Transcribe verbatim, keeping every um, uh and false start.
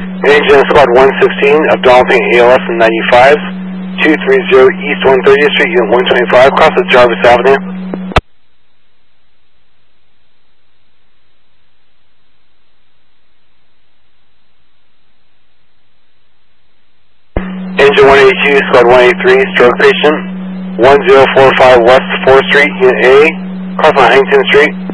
Engine Squad one sixteen, Abdallah A L S and ninety-five, two thirty East one thirtieth Street, Unit one twenty-five, across the Jarvis Avenue. Engine one eighty-two, Squad one eighty-three, stroke patient, one zero four five West fourth Street, Unit A, across on Huntington Street.